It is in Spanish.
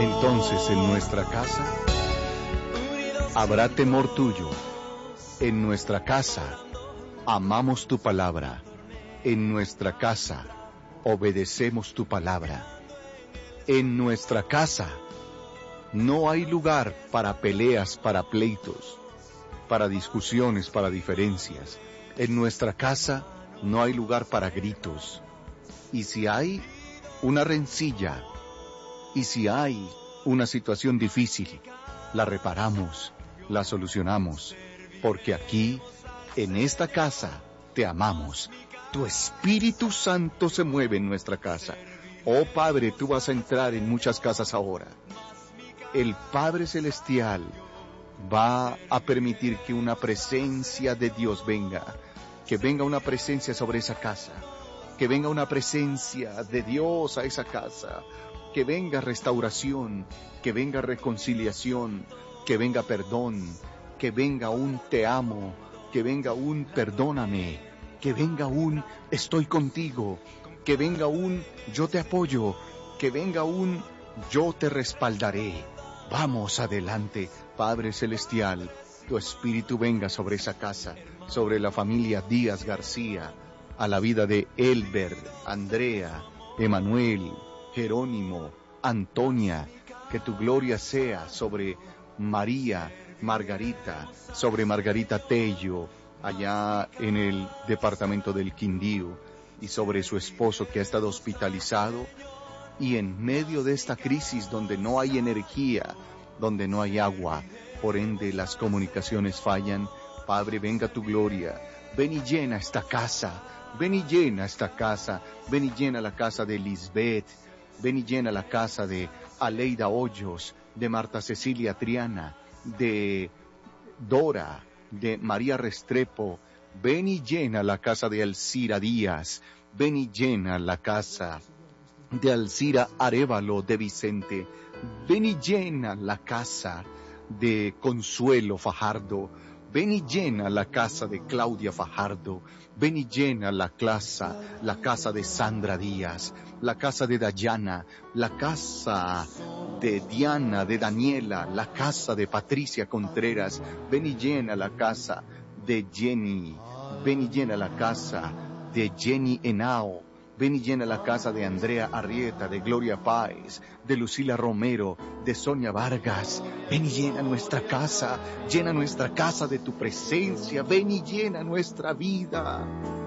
Entonces en nuestra casa habrá temor tuyo. En nuestra casa amamos tu palabra. En nuestra casa obedecemos tu palabra. En nuestra casa no hay lugar para peleas, para pleitos, para discusiones, para diferencias. En nuestra casa no hay lugar para gritos. Y si hay una rencilla, y si hay una situación difícil, la reparamos, la solucionamos, porque aquí, en esta casa, te amamos. Tu Espíritu Santo se mueve en nuestra casa. Oh Padre, tú vas a entrar en muchas casas ahora. El Padre Celestial va a permitir que una presencia de Dios venga, que venga una presencia sobre esa casa, que venga una presencia de Dios a esa casa, que venga restauración, que venga reconciliación, que venga perdón, que venga un te amo, que venga un perdóname, que venga un estoy contigo, que venga un yo te apoyo, que venga un yo te respaldaré. Vamos adelante, Padre Celestial, tu Espíritu venga sobre esa casa, sobre la familia Díaz García, a la vida de Elber, Andrea, Emanuel, Jerónimo, Antonia, que tu gloria sea sobre María, Margarita, sobre Margarita Tello, allá en el departamento del Quindío, y sobre su esposo que ha estado hospitalizado, y en medio de esta crisis donde no hay energía, donde no hay agua, por ende las comunicaciones fallan, Padre, venga tu gloria, ven y llena esta casa, ven y llena esta casa, ven y llena la casa de Lisbeth, ven y llena la casa de Aleida Hoyos, de Marta Cecilia Triana, de Dora, de María Restrepo, ven y llena la casa de Alcira Díaz, ven y llena la casa de Alcira Arévalo de Vicente, ven y llena la casa de Consuelo Fajardo, ven y llena la casa de Claudia Fajardo, ven y llena la casa de Sandra Díaz, la casa de Dayana, la casa de Diana, de Daniela, la casa de Patricia Contreras, ven y llena la casa de Jenny, ven y llena la casa de Jenny Henao, ven y llena la casa de Andrea Arrieta, de Gloria Páez, de Lucila Romero, de Sonia Vargas. Ven y llena nuestra casa de tu presencia. Ven y llena nuestra vida.